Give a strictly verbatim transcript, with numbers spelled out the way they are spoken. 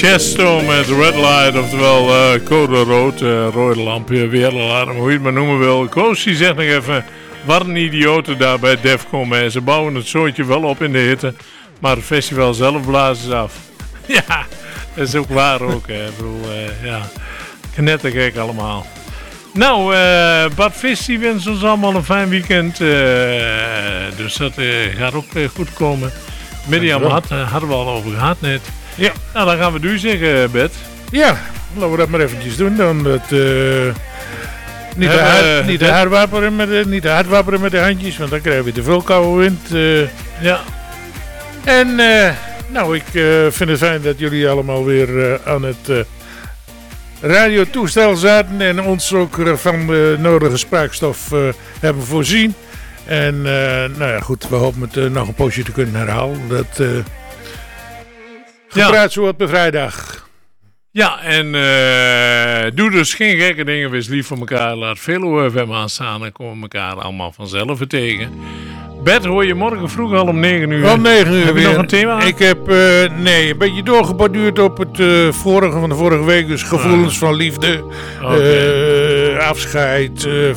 Chesto met Red Light, oftewel uh, code rood, uh, rode lampje, weeralarm, hoe je het maar noemen wil. Koos die zegt nog even, wat een idioten daar bij Defcon. En ze bouwen het zootje wel op in de hitte, maar het festival zelf blazen ze af. Ja, dat is ook waar ook. Hè. Ik bedoel, uh, ja, knettergek allemaal. Nou, uh, Bart Vis die wens ons allemaal een fijn weekend. Uh, dus dat uh, gaat ook uh, goed komen. Mirjam had, uh, hadden we al over gehad net. Ja, nou dan gaan we nu zeggen, Bert. Ja, laten we dat maar eventjes doen. Dan dat, uh, niet, He, te hard, uh, niet te hard wapperen met de, niet te hard wapperen met de handjes, want dan krijgen we te veel koude wind. Uh. Ja. En uh, nou, ik uh, vind het fijn dat jullie allemaal weer uh, aan het uh, radiotoestel zaten en ons ook uh, van de nodige spraakstof uh, hebben voorzien. En uh, nou ja, goed, we hopen het uh, nog een poosje te kunnen herhalen. Dat uh, gepraat ja. Zo op de vrijdag. Ja, en uh, doe dus geen gekke dingen, wees lief voor elkaar. Laat veel O F M aanstaan en komen elkaar allemaal vanzelf tegen. Bert, hoor je morgen vroeg al om negen uur. Om negen uur heb je weer. nog een thema? Ik heb, uh, nee, een beetje doorgeborduurd op het uh, vorige van de vorige week. Dus gevoelens ah. van liefde, okay. uh, afscheid, uh,